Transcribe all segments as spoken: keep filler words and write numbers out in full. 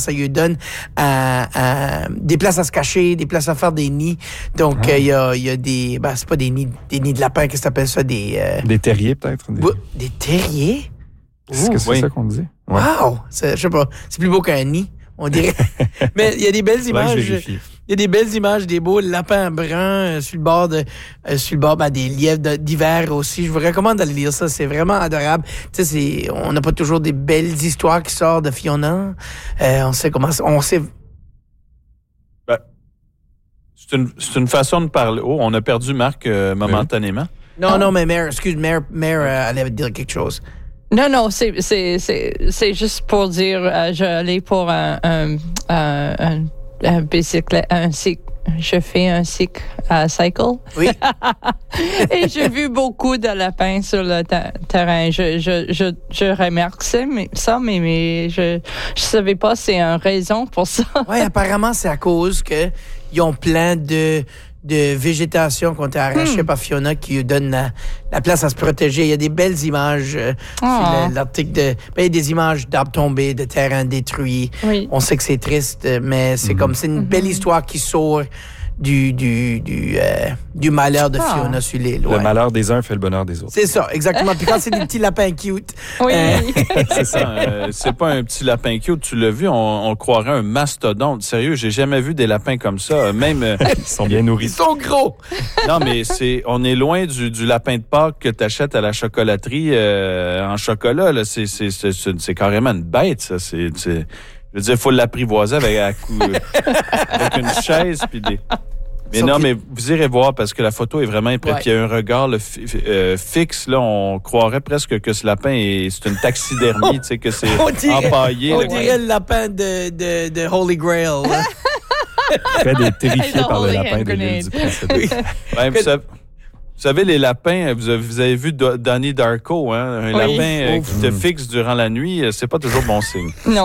ça lui donne à, à, des places à se cacher, des places à faire des nids. Donc, il ah. euh, y, a, y a des... Ben, c'est pas des nids, des nids de lapin, qu'est-ce que t'appelles ça? Des, euh... des terriers, peut-être? Des, des terriers? Est-ce que c'est oui. ça qu'on dit? Ouais. Wow! Je sais pas. C'est plus beau qu'un nid, on dirait. Mais il y a des belles images. Il y a des belles images, des beaux lapins bruns euh, sur le bord de, euh, sur le bord ben, des lièvres de, d'hiver aussi. Je vous recommande d'aller lire ça. C'est vraiment adorable. Tu sais, c'est, on n'a pas toujours des belles histoires qui sortent de Fiona. Euh, on sait comment, on sait. Ben, c'est une, c'est une façon de parler. Oh, on a perdu Marc euh, momentanément. Non, oh. non, mais Mère, excuse, Mère, Mère, euh, allait dire quelque chose. Non, non, c'est, c'est, c'est, c'est juste pour dire, euh, j'allais pour un, un, un, un, un bicyclette, un cycle. Je fais un cycle, uh, cycle. Oui. Et j'ai vu beaucoup de lapins sur le ta- terrain. Je, je, je, je remarque ça, mais, ça, mais, mais je, je savais pas c'est une raison pour ça. Oui, apparemment, c'est à cause que ils ont plein de, de végétation qui ont été arrachées hmm. par Fiona qui lui donne la, la place à se protéger. Il y a des belles images euh, oh. sur le, l'article de... Ben, il y a des images d'arbres tombés, de terrains détruits. Oui. On sait que c'est triste, mais c'est mm-hmm. comme... C'est une mm-hmm. belle histoire qui sort du, du, du, euh, du malheur de Fiona ah. sur l'île. Le ouais. malheur des uns fait le bonheur des autres. C'est ça, exactement. Puis quand c'est des petits lapins cute... Oui. Euh... c'est ça. Euh, c'est pas un petit lapin cute. Tu l'as vu, on, on croirait un mastodonte. Sérieux, j'ai jamais vu des lapins comme ça. Même... Euh... Ils sont bien nourris. Ils sont gros! Non, mais c'est, on est loin du, du lapin de Pâques que tu achètes à la chocolaterie euh, en chocolat. Là. C'est, c'est, c'est, c'est, c'est carrément une bête, ça. C'est, c'est... Je veux dire, il faut l'apprivoiser avec, à coup, avec une chaise puis des... Mais non, mais vous irez voir parce que la photo est vraiment impressionnante. Ouais. Il y a un regard là, fi- euh, fixe. Là, on croirait presque que ce lapin est c'est une taxidermie, tu sais, que c'est on dirait, empaillé. On là, dirait ouais. le lapin de, de, de Holy Grail. Fait d'être terrifié par le lapin de l'île du Prince-Édouard. Ouais, vous savez, Vous savez, les lapins, vous avez, vous avez vu Donnie Darko, hein? Un oui. lapin euh, qui te fixe durant la nuit, c'est pas toujours bon signe. Non.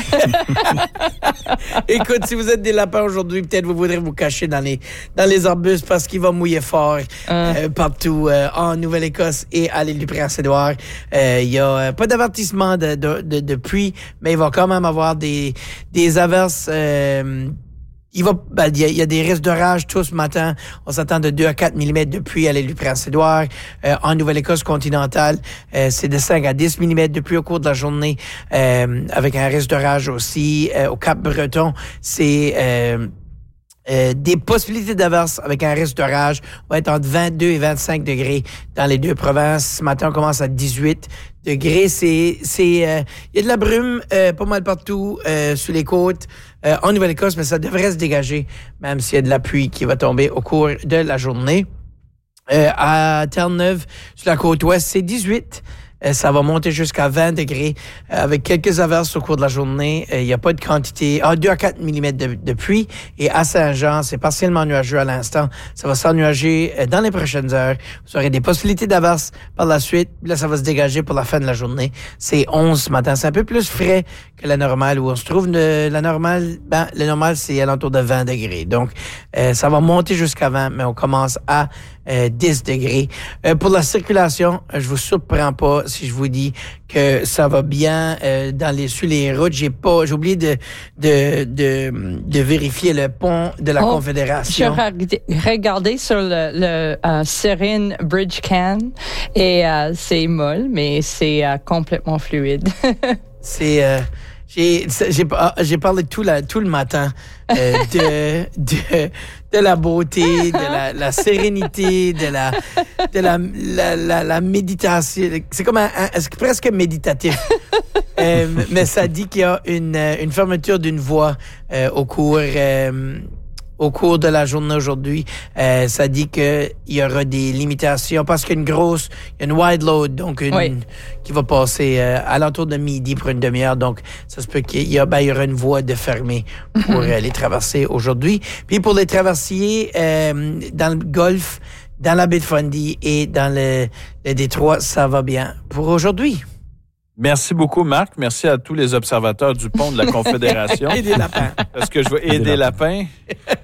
Écoute, si vous êtes des lapins aujourd'hui, peut-être vous voudrez vous cacher dans les, dans les arbustes parce qu'il va mouiller fort euh. Euh, partout euh, en Nouvelle-Écosse et à l'île du Prince-Édouard. Il euh, n'y a euh, pas d'avertissement de, de, de, de pluie, mais il va quand même avoir des, des averses... Euh, Il va, ben, il y a, il y a des risques d'orage tout ce matin. On s'attend de deux à quatre millimètres de pluie à l'île du Prince-Édouard. Euh, en Nouvelle-Écosse continentale, euh, c'est de cinq à dix millimètres de pluie au cours de la journée, euh, avec un risque d'orage aussi. Euh, au Cap-Breton, c'est euh, euh, des possibilités d'averse avec un risque d'orage. On va être entre vingt-deux et vingt-cinq degrés dans les deux provinces. Ce matin, on commence à dix-huit degrés. C'est, c'est, euh, il y a de la brume euh, pas mal partout euh, sur les côtes. Euh, en Nouvelle-Écosse, mais ça devrait se dégager, même s'il y a de la pluie qui va tomber au cours de la journée. Euh, à Terre-Neuve, sur la côte ouest, c'est dix-huit. Euh, ça va monter jusqu'à vingt degrés, euh, avec quelques averses au cours de la journée. Il euh, n'y a pas de quantité, ah, deux à quatre millimètres de, de pluie. Et à Saint-Jean, c'est partiellement nuageux à l'instant. Ça va s'ennuager euh, dans les prochaines heures. Vous aurez des possibilités d'averses par la suite. Là, ça va se dégager pour la fin de la journée. C'est onze ce matin. C'est un peu plus frais que la normale, où on se trouve de, la normale. Ben, le normal, c'est alentour de vingt degrés. Donc, euh, ça va monter jusqu'à vingt, mais on commence à Euh, dix degrés. Euh, pour la circulation, je vous surprends pas si je vous dis que ça va bien euh, dans les sur les routes. J'ai pas, j'ai oublié de de de, de vérifier le pont de la oh, Confédération. J'ai regardé sur le, le uh, Serene Bridge Can et uh, c'est molle, mais c'est uh, complètement fluide. c'est euh, J'ai, j'ai, j'ai parlé tout, la, tout le matin euh, de, de, de la beauté, de la, la sérénité, de la, de la, la, la, la méditation. C'est comme un, un, c'est presque méditatif. euh, mais ça dit qu'il y a une, une fermeture d'une voie euh, au cours... Euh, Au cours de la journée aujourd'hui, euh, ça dit qu'il y aura des limitations parce qu'il y a une grosse, il y a une wide load, donc une, oui. qui va passer euh, à l'entour de midi pour une demi-heure. Donc, ça se peut qu'il y, a, ben, il y aura une voie de fermée pour euh, les traverser aujourd'hui. Puis pour les traversiers euh, dans le Golfe, dans la baie de Fundy et dans le, le détroit, ça va bien pour aujourd'hui. Merci beaucoup, Marc. Merci à tous les observateurs du pont de la Confédération. Et des lapins. Parce que je vois... Et, et des lapins. lapins.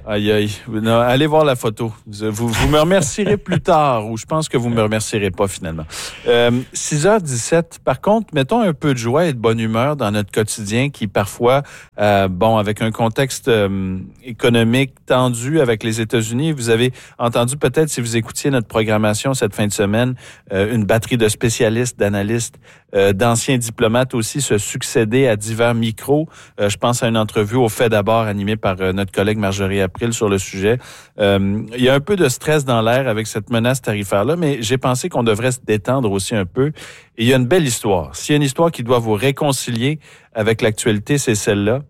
Aïe, aïe. Non, allez voir la photo. Vous, vous me remercierez plus tard, ou je pense que vous me remercierez pas finalement. Euh, six heures dix-sept. Par contre, mettons un peu de joie et de bonne humeur dans notre quotidien qui parfois, euh, bon, avec un contexte euh, économique tendu avec les États-Unis, vous avez entendu peut-être si vous écoutiez notre programmation cette fin de semaine, euh, une batterie de spécialistes, d'analystes, euh, d'anciens diplomates aussi se succéder à divers micros. Euh, je pense à une entrevue au Fait d'abord animée par euh, notre collègue Marjorie April sur le sujet. Euh, il y a un peu de stress dans l'air avec cette menace tarifaire-là, mais j'ai pensé qu'on devrait se détendre aussi un peu. Et il y a une belle histoire. S'il y a une histoire qui doit vous réconcilier avec l'actualité, c'est celle-là.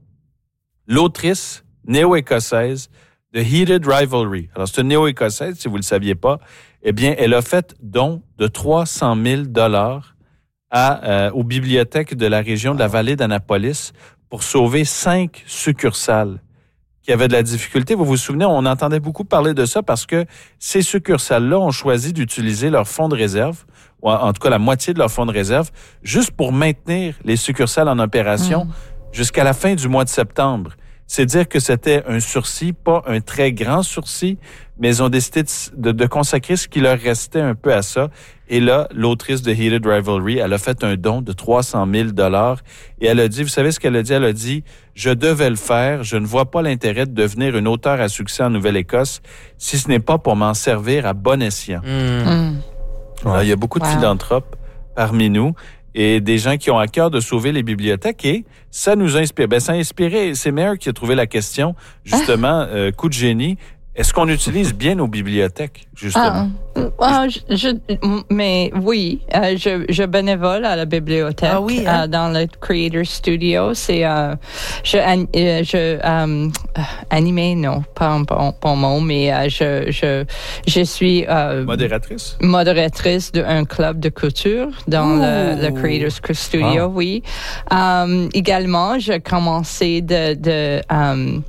L'autrice néo-écossaise de Heated Rivalry. Alors, c'est une néo-écossaise, si vous ne le saviez pas. Eh bien, elle a fait don de trois cent mille dollars à, euh, aux bibliothèques de la région de la vallée d'Annapolis pour sauver cinq succursales qui avaient de la difficulté. Vous vous souvenez, on entendait beaucoup parler de ça parce que ces succursales-là ont choisi d'utiliser leur fonds de réserve, ou en tout cas la moitié de leur fonds de réserve, juste pour maintenir les succursales en opération mmh. jusqu'à la fin du mois de septembre. C'est dire que c'était un sursis, pas un très grand sursis, mais ils ont décidé de, de, de consacrer ce qui leur restait un peu à ça. Et là, l'autrice de Heated Rivalry, elle a fait un don de trois cent mille dollars et elle a dit, vous savez ce qu'elle a dit? Elle a dit, je devais le faire, je ne vois pas l'intérêt de devenir une auteure à succès en Nouvelle-Écosse si ce n'est pas pour m'en servir à bon escient. Mmh. Mmh. Alors, il y a beaucoup de wow. philanthropes parmi nous et des gens qui ont à cœur de sauver les bibliothèques et ça nous a inspiré. Ben, ça a inspiré, c'est Mère qui a trouvé la question, justement, euh, coup de génie. Est-ce qu'on utilise bien nos bibliothèques, justement? Ah, je, je, mais oui, euh, je, je bénévole à la bibliothèque ah oui, hein? euh, dans le Creator Studio. C'est, euh, je, euh, je euh, animé, non, pas un bon, bon mot, mais euh, je, je, je suis euh, modératrice. Modératrice d'un club de couture dans le, le Creator Studio. Wow. Oui. Um, également, j'ai commencé de, de um,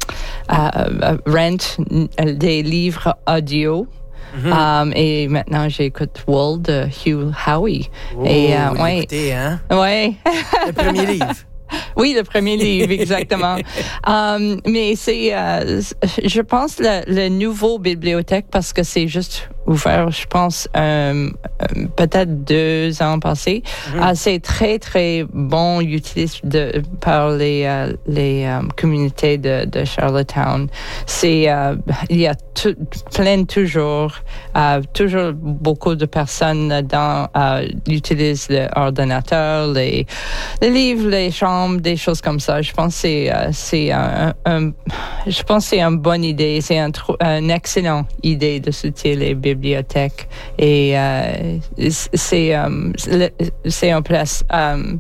uh, rent des livres audio. Mm-hmm. Um, et maintenant, j'écoute Wall de Hugh Howey. Oh, et, euh, ouais. Écoutez, hein? Ouais. Le premier livre. Oui, le premier livre, exactement. um, mais c'est, euh, je pense, le, le nouveau bibliothèque, parce que c'est juste ouvert, je pense, euh, peut-être deux ans passés. Mm-hmm. Euh, c'est très, très bon, utilisé de, par les, euh, les euh, communautés de, de Charlottetown. C'est, euh, il y a tout, plein toujours, euh, toujours beaucoup de personnes dans, euh, utilisent l'ordinateur, les, les livres, les chambres, des choses comme ça. Je pense que c'est, euh, c'est un, un, je pense que c'est une bonne idée. C'est un, une excellente idée de soutenir les bibliothèques. Et euh, c'est, um, c'est un place, um,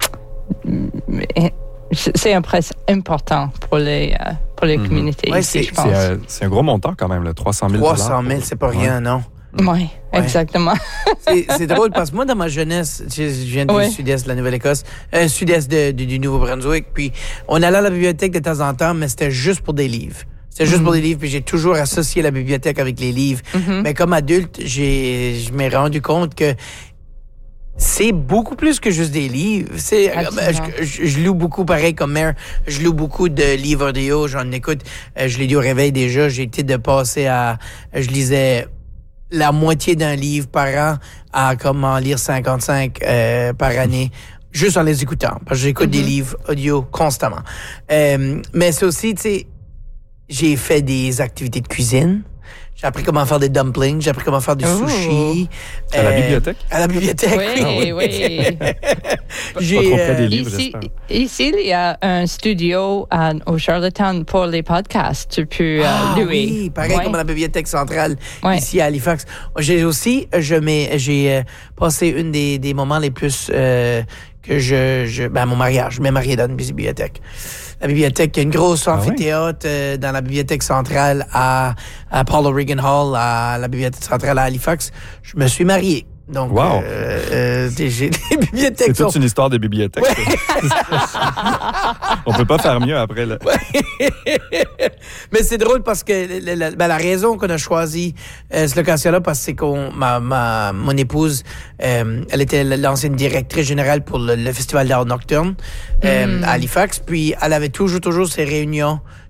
c'est un place important pour les, uh, pour les mm-hmm. communautés. Ouais, ici, c'est, je pense. C'est, un, c'est un gros montant quand même, là, trois cent mille trois cent mille, c'est pas rien, ouais. non? Oui, ouais. exactement. c'est, c'est drôle parce que moi, dans ma jeunesse, je viens du ouais. sud-est de la Nouvelle-Écosse, euh, sud-est de, de, du Nouveau-Brunswick, puis on allait à la bibliothèque de temps en temps, mais c'était juste pour des livres. C'était juste mm-hmm. pour des livres, puis j'ai toujours associé la bibliothèque avec les livres. Mm-hmm. Mais comme adulte, j'ai, je m'ai rendu compte que c'est beaucoup plus que juste des livres. C'est, je, je, je loue beaucoup, pareil comme Mère, je loue beaucoup de livres audio, j'en écoute. Euh, je l'ai dit au réveil déjà, j'ai été de passer à... Je lisais la moitié d'un livre par an à comme en lire cinquante-cinq euh, par année. Juste en les écoutant, parce que j'écoute mm-hmm. des livres audio constamment. Euh, mais c'est aussi, tu sais, j'ai fait des activités de cuisine. J'ai appris comment faire des dumplings, j'ai appris comment faire du oh. sushi. À euh, la bibliothèque? À la bibliothèque, oui. oui, oui. J'ai, pas trop près des livres, ici, ici, il y a un studio à, au Charlottetown pour les podcasts. Tu peux ah, louer. Oui, pareil ouais. comme à la bibliothèque centrale ouais. ici à Halifax. J'ai aussi, je mets, j'ai euh, passé une des, des moments les plus euh, que je, je, ben, mon mariage, je m'ai marié dans une bibliothèque. La bibliothèque, il y a une grosse ah amphithéâtre ouais. euh, dans la bibliothèque centrale à, à Paul O'Regan Hall, à la bibliothèque centrale à Halifax. Je me suis marié. Donc, wow. euh, euh, j'ai des bibliothèques. C'est toute sont... une histoire de bibliothèque. Ouais. On peut pas faire mieux après. Là. Ouais. Mais c'est drôle parce que la, la, ben, la raison qu'on a choisi euh, cette location-là, parce que c'est qu'on ma, ma mon épouse, euh, elle était l'ancienne directrice générale pour le, le festival d'art nocturne euh, mm. à Halifax. Puis elle avait toujours toujours ses réunions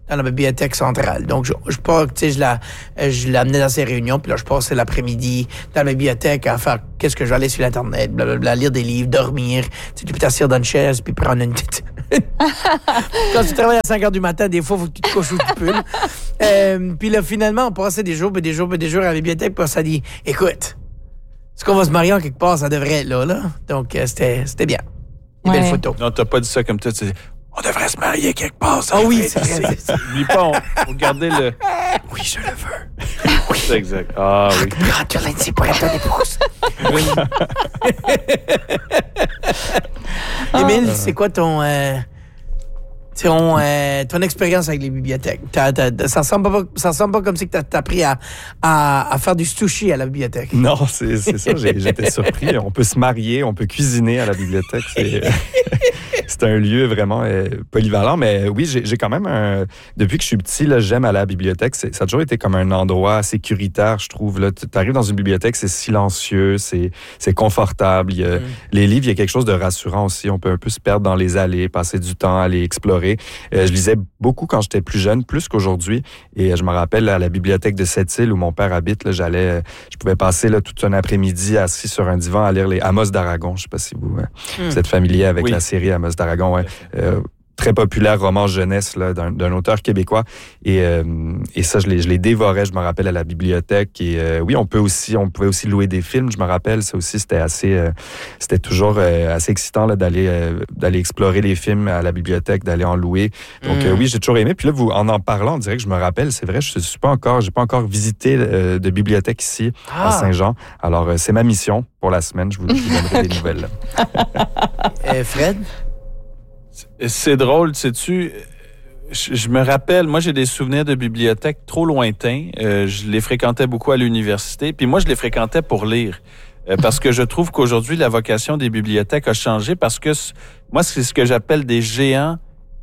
dans la bibliothèque centrale. Donc, je, je pas, tu sais, je la, je l'amenais dans ces réunions, puis là, je passais l'après-midi dans la bibliothèque à faire qu'est-ce que je vais aller sur l'Internet, blablabla, lire des livres, dormir. Tu sais, tu peux t'asseoir dans une chaise, puis prendre une petite... Quand tu travailles à cinq heures du matin, des fois, il faut que tu te couches où tu peux. Euh, puis là, finalement, on passait des jours, puis des jours, puis des jours à la bibliothèque, puis on s'est dit, écoute, est-ce qu'on va se marier en quelque part? Ça devrait être là, là. Donc, euh, c'était, c'était bien. Des ouais. belles photos. Non, t'as pas dit ça comme toi, tu dis, on devrait se marier quelque part. Ah oh oui, c'est vrai. N'oublie pas, on, on gardait le... Oui, je le veux. Oui. C'est exact. Ah oui. Prends-toi Lindsay pour être ton épouse. Émile, c'est quoi ton... Euh, ton, euh, ton expérience avec les bibliothèques? T'as, t'as, ça ressemble pas, ça ressemble pas comme si tu as appris à, à, à faire du sushi à la bibliothèque. Non, c'est, c'est ça. J'ai, j'étais surpris. On peut se marier, on peut cuisiner à la bibliothèque. C'est, c'est un lieu vraiment euh, polyvalent. Mais oui, j'ai, j'ai quand même un... Depuis que je suis petit, là, j'aime aller à la bibliothèque. C'est, ça a toujours été comme un endroit sécuritaire, je trouve. Tu arrives dans une bibliothèque, c'est silencieux, c'est, c'est confortable. Il y a, mm. Les livres, il y a quelque chose de rassurant aussi. On peut un peu se perdre dans les allées, passer du temps à aller explorer. Euh, je lisais beaucoup quand j'étais plus jeune, plus qu'aujourd'hui. Et euh, je me rappelle à la bibliothèque de Sept-Îles où mon père habite, là, j'allais, euh, je pouvais passer là, tout un après-midi assis sur un divan à lire les Amos d'Aragon. Je ne sais pas si vous, euh, mm. vous êtes familier avec oui. la série Amos d'Aragon. Ouais. Euh, très populaire roman jeunesse là, d'un, d'un auteur québécois. Et, euh, et ça, je les, je les dévorais, je me rappelle, à la bibliothèque. Et euh, oui, on peut aussi, on pouvait aussi louer des films, je me rappelle. Ça aussi, c'était assez, euh, c'était toujours euh, assez excitant là, d'aller, euh, d'aller explorer les films à la bibliothèque, d'aller en louer. Donc mm. euh, oui, j'ai toujours aimé. Puis là, vous, en en parlant, on dirait que je me rappelle, c'est vrai, je suis pas encore, j'ai pas encore visité euh, de bibliothèque ici ah. à Saint-Jean. Alors, euh, c'est ma mission pour la semaine. Je vous, je vous donnerai des nouvelles. euh, Fred? C'est drôle, sais-tu, je, je me rappelle, moi j'ai des souvenirs de bibliothèques trop lointains. Euh, je les fréquentais beaucoup à l'université, puis moi je les fréquentais pour lire. Euh, parce que je trouve qu'aujourd'hui, la vocation des bibliothèques a changé parce que moi, c'est ce que j'appelle des géants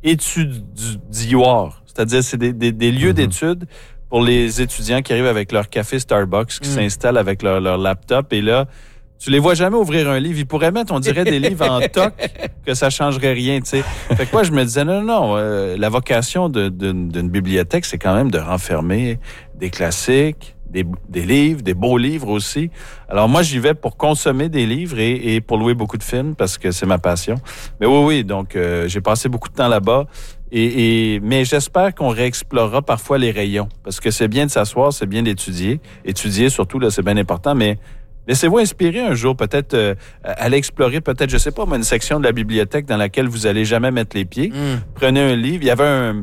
étudioires. C'est-à-dire, c'est des, des, des lieux mm-hmm. d'études pour les étudiants qui arrivent avec leur café Starbucks, qui mm. s'installent avec leur, leur laptop, et là, tu les vois jamais ouvrir un livre. Ils pourraient mettre, on dirait, des livres en toc, que ça changerait rien, tu sais. Fait que moi, je me disais, non, non, non, euh, la vocation de, de, d'une bibliothèque, c'est quand même de renfermer des classiques, des, des livres, des beaux livres aussi. Alors moi, j'y vais pour consommer des livres et, et pour louer beaucoup de films, parce que c'est ma passion. Mais oui, oui, donc euh, j'ai passé beaucoup de temps là-bas. Et, et, mais j'espère qu'on réexplorera parfois les rayons, parce que c'est bien de s'asseoir, c'est bien d'étudier. Étudier, surtout, là, c'est bien important, mais laissez-vous inspirer un jour, peut-être euh, aller explorer, peut-être, je sais pas, une section de la bibliothèque dans laquelle vous allez jamais mettre les pieds. Mm. Prenez un livre. Il y avait un,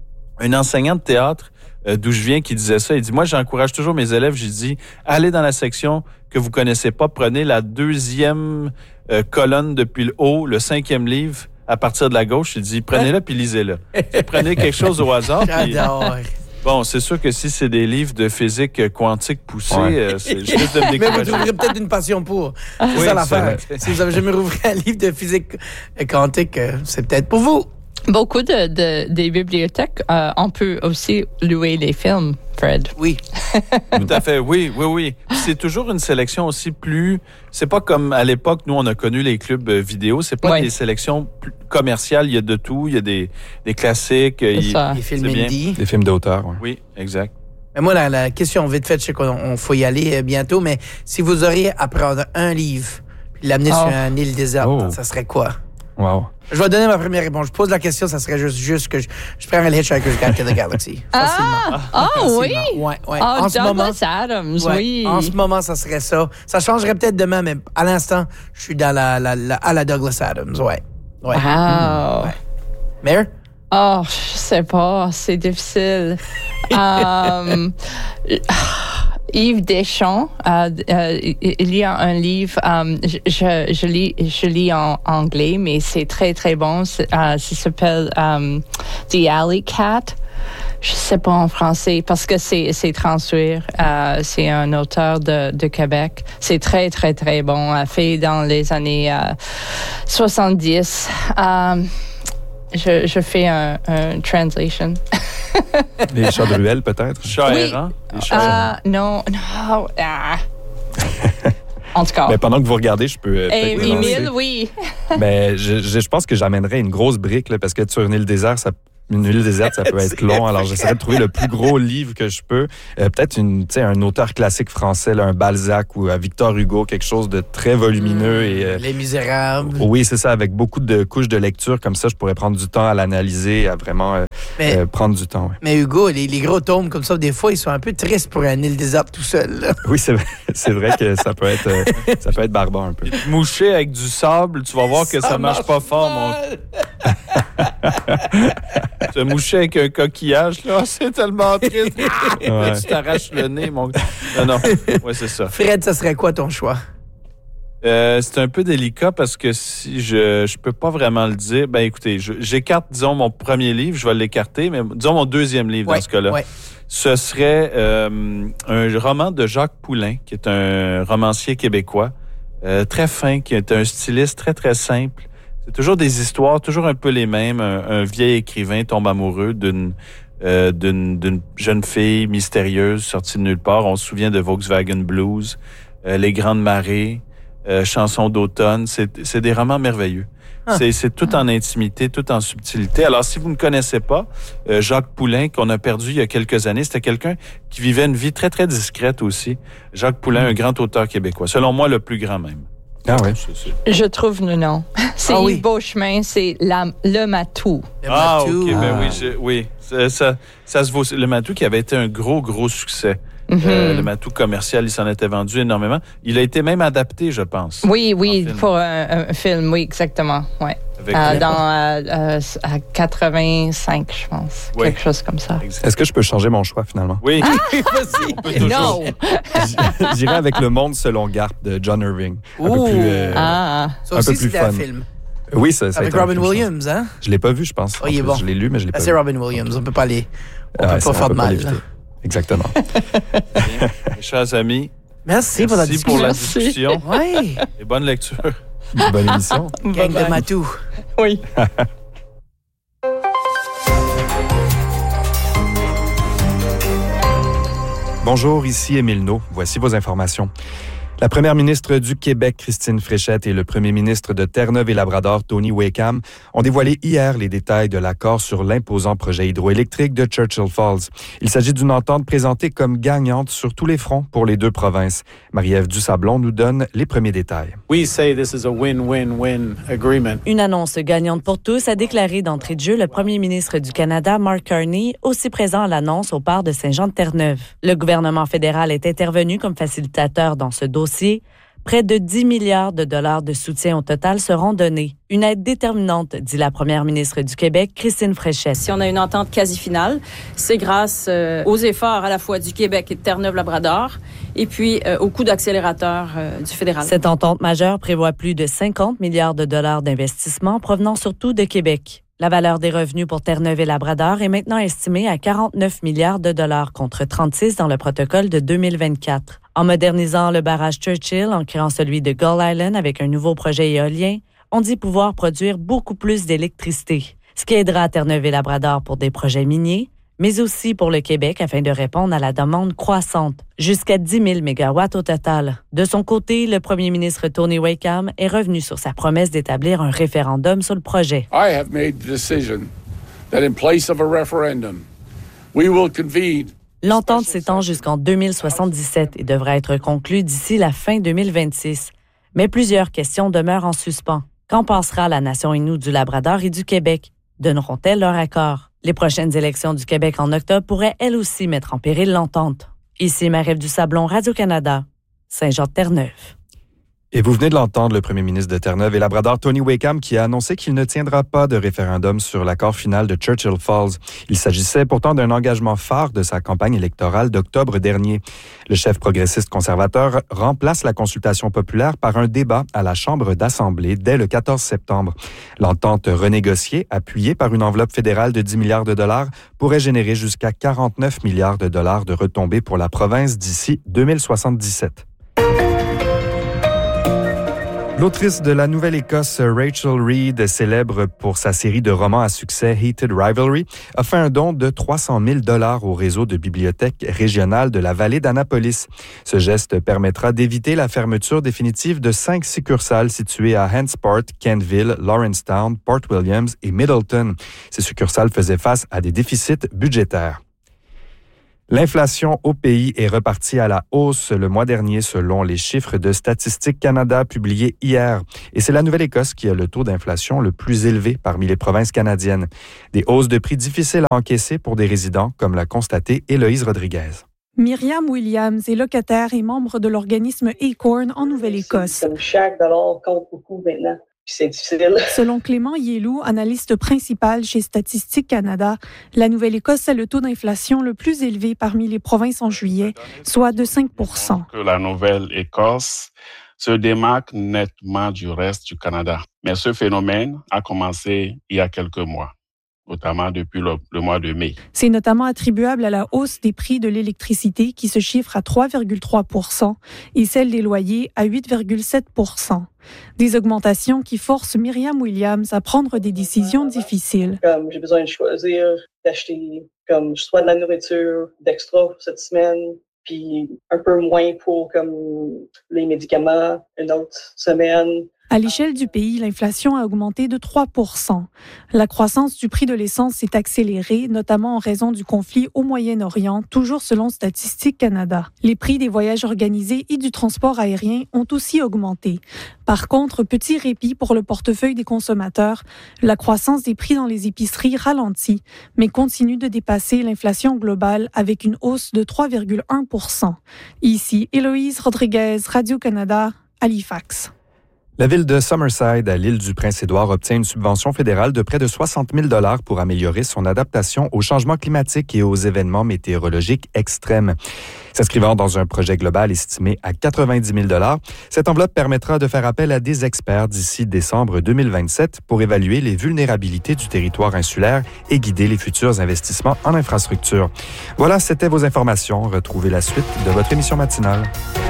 un enseignant de théâtre euh, d'où je viens qui disait ça. Il dit, moi, j'encourage toujours mes élèves, j'ai dit, allez dans la section que vous connaissez pas, prenez la deuxième euh, colonne depuis le haut, le cinquième livre à partir de la gauche. Il dit, prenez-le puis lisez-le. Prenez quelque chose au hasard. J'adore. Puis, bon, c'est sûr que si c'est des livres de physique quantique poussée, ouais. euh, c'est juste de me décourager. Mais vous trouverez peut-être une passion pour. C'est oui, ça l'affaire. C'est si vous avez jamais rouvert un livre de physique quantique, c'est peut-être pour vous. Beaucoup de, de des bibliothèques, euh, on peut aussi louer les films, Fred. Oui. Tout à fait, oui, oui, oui. C'est toujours une sélection aussi plus... C'est pas comme à l'époque, nous, on a connu les clubs vidéo. C'est pas oui. des sélections plus commerciales. Il y a de tout. Il y a des, des classiques. C'est il, ça. Des films indie. Des films d'auteur, oui. Oui, exact. Mais moi, la, la question vite fait, je sais qu'on faut y aller bientôt, mais si vous auriez à prendre un livre puis l'amener oh. sur une île déserte, oh. ça serait quoi? Wow. Je vais donner ma première réponse. Je pose la question, ça serait juste, juste que je, je prends le Hitchhiker's Guide to the Galaxy. Facilement. Ah, oh, oui? Ouais, ouais. Oh, en Douglas ce moment, Adams, ouais, oui. En ce moment, ça serait ça. Ça changerait peut-être demain, mais à l'instant, je suis dans la, la, la, à la Douglas Adams, ouais. ouais. Wow. Mmh, ouais. Mère? Oh, je sais pas, c'est difficile. um, Yves Deschamps, euh, euh, il y a un livre, euh, je, je, je, lis, je lis en anglais, mais c'est très, très bon. C'est, euh, ça s'appelle um, The Alley Cat. Je sais pas en français, parce que c'est, c'est traduire. Euh, c'est un auteur de, de Québec. C'est très, très, très bon. Euh, fait dans les années euh, soixante-dix. Euh, je, je fais un, un translation. Les chats de ruelle, peut-être? Chats oui. errants? Euh, non, non. Ah. En tout cas. Mais pendant que vous regardez, je peux. Euh, hey, Émile, oui. Mais je, je, je pense que j'amènerais une grosse brique, là, parce que sur une île désert, ça, une île déserte, ça peut être long. Alors, j'essaierai de trouver le plus gros livre que je peux. Euh, peut-être une, tu sais, un auteur classique français, là, un Balzac ou un Victor Hugo, quelque chose de très volumineux. Mmh, et euh, Les Misérables. Oui, c'est ça, avec beaucoup de couches de lecture. Comme ça, je pourrais prendre du temps à l'analyser, à vraiment euh, Mais- euh, prendre du temps. Ouais. Mais Hugo, les, les gros tomes comme ça, des fois, ils sont un peu tristes pour une île déserte tout seul. là. Oui, c'est vrai, c'est vrai que ça peut être, euh, ça peut être barbare un peu. Moucher avec du sable, tu vas voir que ça, marche pas fort, mon. mal. Se moucher avec un coquillage, là, c'est tellement triste. Ouais. Tu t'arraches le nez, mon. Non, non. Ouais, c'est ça. Fred, ça serait quoi ton choix? Euh, c'est un peu délicat parce que si je je peux pas vraiment le dire, ben écoutez, je- j'écarte, disons, mon premier livre, je vais l'écarter, mais disons mon deuxième livre Ouais, dans ce cas-là. ouais. Ce serait euh, un roman de Jacques Poulain, qui est un romancier québécois, euh, très fin, qui est un styliste très, très simple. C'est toujours des histoires, toujours un peu les mêmes. Un, un vieil écrivain tombe amoureux d'une euh, d'une d'une jeune fille mystérieuse sortie de nulle part. On se souvient de Volkswagen Blues, euh, Les Grandes Marées, euh, Chansons d'automne. C'est c'est des romans merveilleux. Ah. C'est c'est tout en intimité, tout en subtilité. Alors, si vous ne connaissez pas euh, Jacques Poulain, qu'on a perdu il y a quelques années, c'était quelqu'un qui vivait une vie très, très discrète aussi. Jacques Poulain, un grand auteur québécois. Selon moi, le plus grand même. Ah oui. C'est- c'est- Je trouve le nom. C'est Ah oui. Yves Beauchemin, c'est la, le matou. Le Ah, Matou. OK. Ben Ah. oui, je- oui. Ça, ça, ça se vaut. Le Matou qui avait été un gros, gros succès. Mhm. Euh, le Matou commercial, il s'en était vendu énormément. Il a été même adapté, je pense. Oui, oui, En film. pour un, un film, oui, exactement. Ouais. Avec Euh, dans euh, euh, à quatre-vingt-cinq, je pense. Oui. Quelque chose comme ça. Exact. Est-ce que je peux changer mon choix finalement? Oui. Vas-y. On peut toujours- Non! J'irai avec Le Monde selon Garp de John Irving. Un peu Ouh. plus. euh, Ah! Ça Un aussi, peu plus c'était un fun. film. Oui, ça, ça a Avec été un Robin film, je Williams, hein? pense. Je l'ai pas vu, je pense. Oh, il est En bon. plus, Je l'ai lu, mais je l'ai Ah, pas c'est vu. Robin Williams. On peut pas aller. On Ouais, peut ça, pas faire de peut mal. l'éviter. là. Exactement. Mes chers amis, Merci, pour la merci pour la discussion. discussion Oui, et bonne lecture. Bonne émission. gang de Bye-bye. Matou. Oui. Bonjour, ici Émile Naud. Voici vos informations. La première ministre du Québec, Christine Fréchette, et le premier ministre de Terre-Neuve et Labrador, Tony Wakeham, ont dévoilé hier les détails de l'accord sur l'imposant projet hydroélectrique de Churchill Falls. Il s'agit d'une entente présentée comme gagnante sur tous les fronts pour les deux provinces. Marie-Ève Dusablon nous donne les premiers détails. We say this is a win-win-win agreement. Une annonce gagnante pour tous, a déclaré d'entrée de jeu le premier ministre du Canada, Mark Carney, aussi présent à l'annonce au port de Saint-Jean-de-Terre-Neuve. Le gouvernement fédéral est intervenu comme facilitateur dans ce dossier. Près de dix milliards de dollars de soutien au total seront donnés. Une aide déterminante, dit la première ministre du Québec, Christine Fréchette. Si on a une entente quasi finale, c'est grâce euh, aux efforts à la fois du Québec et de Terre-Neuve-Labrador et puis euh, au coup d'accélérateur euh, du fédéral. Cette entente majeure prévoit plus de cinquante milliards de dollars d'investissement provenant surtout de Québec. La valeur des revenus pour Terre-Neuve et Labrador est maintenant estimée à quarante-neuf milliards de dollars contre trente-six dans le protocole de deux mille vingt-quatre. En modernisant le barrage Churchill, en créant celui de Gull Island avec un nouveau projet éolien, on dit pouvoir produire beaucoup plus d'électricité, ce qui aidera Terre-Neuve et Labrador pour des projets miniers, mais aussi pour le Québec afin de répondre à la demande croissante, jusqu'à dix mille mégawatts au total. De son côté, le premier ministre Tony Wakeham est revenu sur sa promesse d'établir un référendum sur le projet. I have made the decision that in place of a referendum, we will convene. L'entente s'étend jusqu'en deux mille soixante-dix-sept et devra être conclue d'ici la fin deux mille vingt-six. Mais plusieurs questions demeurent en suspens. Qu'en pensera la nation Innu du Labrador et du Québec? Donneront-elles leur accord? Les prochaines élections du Québec en octobre pourraient elles aussi mettre en péril l'entente. Ici Marie-Ève Dusablon, Radio-Canada, Saint-Jean-de-Terre-Neuve. Et vous venez de l'entendre, le premier ministre de Terre-Neuve et Labrador, Tony Wakeham, qui a annoncé qu'il ne tiendra pas de référendum sur l'accord final de Churchill Falls. Il s'agissait pourtant d'un engagement phare de sa campagne électorale d'octobre dernier. Le chef progressiste conservateur remplace la consultation populaire par un débat à la Chambre d'Assemblée dès le quatorze septembre. L'entente renégociée, appuyée par une enveloppe fédérale de dix milliards de dollars, pourrait générer jusqu'à quarante-neuf milliards de dollars de retombées pour la province d'ici deux mille soixante-dix-sept. L'autrice de la Nouvelle-Écosse, Rachel Reed, célèbre pour sa série de romans à succès Heated Rivalry, a fait un don de trois cent mille dollars au réseau de bibliothèques régionales de la vallée d'Annapolis. Ce geste permettra d'éviter la fermeture définitive de cinq succursales situées à Hantsport, Kentville, Lawrencetown, Port Williams et Middleton. Ces succursales faisaient face à des déficits budgétaires. L'inflation au pays est repartie à la hausse le mois dernier selon les chiffres de Statistique Canada publiés hier. Et c'est la Nouvelle-Écosse qui a le taux d'inflation le plus élevé parmi les provinces canadiennes. Des hausses de prix difficiles à encaisser pour des résidents, comme l'a constaté Héloïse Rodriguez. Myriam Williams est locataire et membre de l'organisme Acorn en Nouvelle-Écosse. Comme chaque dollar compte beaucoup maintenant. C'est difficile. Selon Clément Yelou, analyste principal chez Statistique Canada, la Nouvelle-Écosse a le taux d'inflation le plus élevé parmi les provinces en juillet, soit de cinq pour cent. Que la Nouvelle-Écosse se démarque nettement du reste du Canada. Mais ce phénomène a commencé il y a quelques mois, notamment depuis le, le mois de mai. C'est notamment attribuable à la hausse des prix de l'électricité qui se chiffre à trois virgule trois pour cent et celle des loyers à huit virgule sept pour cent. Des augmentations qui forcent Myriam Williams à prendre des décisions difficiles. Comme j'ai besoin de choisir, d'acheter comme soit de la nourriture, d'extra pour cette semaine, puis un peu moins pour comme les médicaments une autre semaine. À l'échelle du pays, l'inflation a augmenté de trois pour cent. La croissance du prix de l'essence s'est accélérée, notamment en raison du conflit au Moyen-Orient, toujours selon Statistique Canada. Les prix des voyages organisés et du transport aérien ont aussi augmenté. Par contre, petit répit pour le portefeuille des consommateurs, la croissance des prix dans les épiceries ralentit, mais continue de dépasser l'inflation globale avec une hausse de trois virgule un pour cent. Ici, Héloïse Rodriguez, Radio-Canada, Halifax. La ville de Summerside, à l'île du Prince-Édouard, obtient une subvention fédérale de près de soixante mille dollars pour améliorer son adaptation au changement climatique et aux événements météorologiques extrêmes. S'inscrivant dans un projet global estimé à quatre-vingt-dix mille dollars, cette enveloppe permettra de faire appel à des experts d'ici décembre deux mille vingt-sept pour évaluer les vulnérabilités du territoire insulaire et guider les futurs investissements en infrastructure. Voilà, c'était vos informations. Retrouvez la suite de votre émission matinale.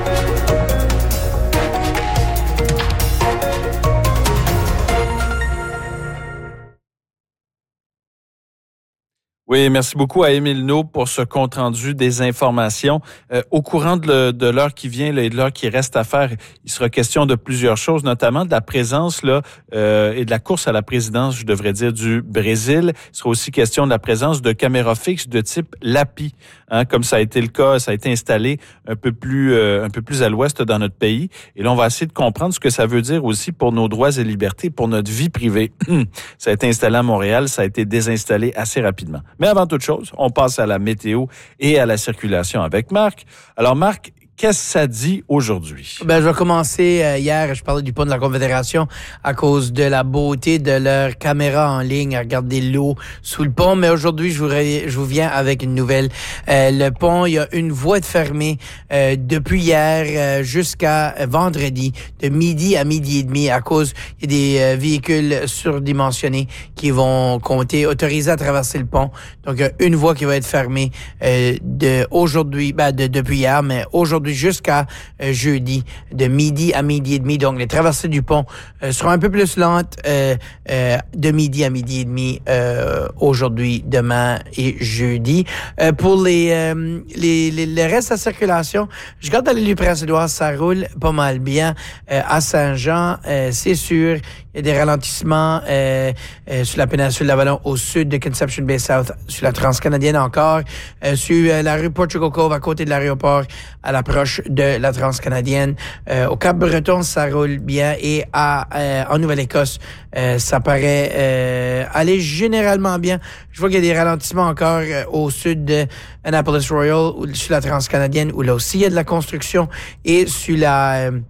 Oui, merci beaucoup à Émile No pour ce compte-rendu des informations. Euh, au courant de, le, de l'heure qui vient là, et de l'heure qui reste à faire, il sera question de plusieurs choses, notamment de la présence là euh, et de la course à la présidence, je devrais dire, du Brésil. Il sera aussi question de la présence de caméras fixes de type LAPI, hein, comme ça a été le cas, ça a été installé un peu plus euh, un peu plus à l'ouest dans notre pays. Et là, on va essayer de comprendre ce que ça veut dire aussi pour nos droits et libertés, pour notre vie privée. Ça a été installé à Montréal, ça a été désinstallé assez rapidement. Mais avant toute chose, on passe à la météo et à la circulation avec Marc. Alors Marc, qu'est-ce que ça dit aujourd'hui? Ben, je vais commencer. Euh, hier, je parlais du pont de la Confédération à cause de la beauté de leur caméra en ligne à regarder l'eau sous le pont. Mais aujourd'hui, je vous, je vous viens avec une nouvelle. Euh, le pont, il y a une voie de fermée euh, depuis hier euh, jusqu'à vendredi, de midi à midi et demi, à cause il y a des euh, véhicules surdimensionnés qui vont compter, autorisés à traverser le pont. Donc, il y a une voie qui va être fermée euh, de aujourd'hui, ben, de, depuis hier, mais aujourd'hui jusqu'à euh, jeudi, de midi à midi et demi. Donc, les traversées du pont euh, seront un peu plus lentes euh, euh, de midi à midi et demi euh, aujourd'hui, demain et jeudi. Euh, pour les, euh, les, les le reste de la circulation, je regarde à l'île du Prince-Édouard, ça roule pas mal bien. Euh, à Saint-Jean, euh, c'est sûr, il y a des ralentissements euh, euh, sur la péninsule de l'Avalon au sud de Conception Bay South, sur la Transcanadienne encore, euh, sur euh, la rue Portugal Cove à côté de l'aéroport, à l'approche de la Transcanadienne. Euh, au Cap-Breton, ça roule bien et à euh, en Nouvelle-Écosse, euh, ça paraît euh, aller généralement bien. Je vois qu'il y a des ralentissements encore euh, au sud de Annapolis Royal, ou sur la Transcanadienne, où là aussi il y a de la construction, et sur la euh,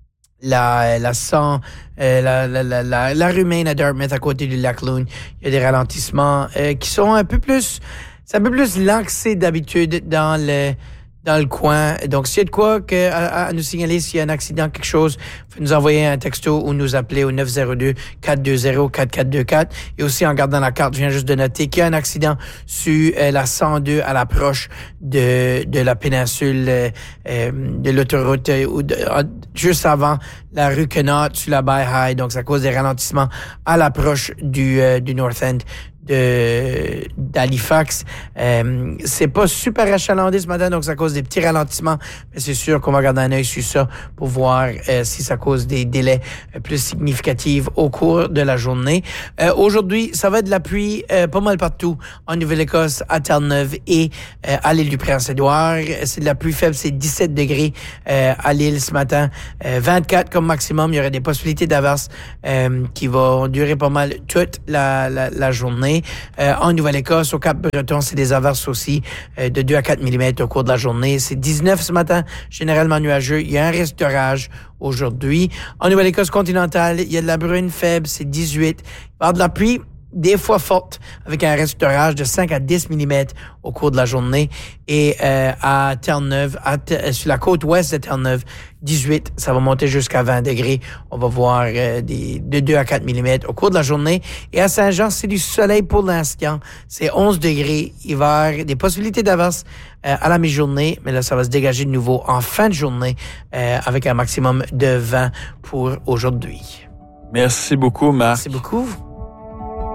la la cent euh, la, la la la la rue Main à Dartmouth à côté du lac Loon, il y a des ralentissements euh, qui sont un peu plus c'est un peu plus lent que c'est d'habitude dans le dans le coin. Donc, s'il y a de quoi que, à, à nous signaler, s'il y a un accident, quelque chose, vous pouvez nous envoyer un texto ou nous appeler au neuf zéro deux, quatre deux zéro, quatre quatre deux quatre. Et aussi, en regardant la carte, je viens juste de noter qu'il y a un accident sur euh, la cent deux à l'approche de, de la péninsule euh, euh, de l'autoroute, euh, ou de, euh, juste avant la rue Connaught sur la Bay High. Donc, ça cause des ralentissements à l'approche du, euh, du North End de d'Halifax. Euh, c'est pas super achalandé ce matin, donc ça cause des petits ralentissements, mais c'est sûr qu'on va garder un œil sur ça pour voir euh, si ça cause des délais euh, plus significatifs au cours de la journée. Euh, aujourd'hui, ça va être de la pluie euh, pas mal partout en Nouvelle-Écosse, à Terre-Neuve et euh, à l'île du Prince-Édouard. C'est de la pluie faible, c'est dix-sept degrés euh, à l'île ce matin, euh, vingt-quatre comme maximum. Il y aurait des possibilités d'averses euh, qui vont durer pas mal toute la, la, la journée. Euh, en Nouvelle-Écosse, au Cap-Breton, c'est des averses aussi euh, de deux à quatre millimètres au cours de la journée. C'est dix-neuf ce matin, généralement nuageux. Il y a un risque d'orage aujourd'hui. En Nouvelle-Écosse continentale, il y a de la bruine faible, c'est dix-huit. Il va y avoir de la pluie, des fois forte, avec un risque d'orage de cinq à dix millimètres au cours de la journée. Et euh, à Terre-Neuve, à Ter- sur la côte ouest de Terre-Neuve, dix-huit, ça va monter jusqu'à vingt degrés. On va voir euh, des, de deux à quatre millimètres au cours de la journée. Et à Saint-Jean, c'est du soleil pour l'instant. C'est onze degrés. Il va y avoir des possibilités d'averse euh, à la mi-journée, mais là, ça va se dégager de nouveau en fin de journée euh, avec un maximum de vingt pour aujourd'hui. Merci beaucoup, Marc. Merci beaucoup.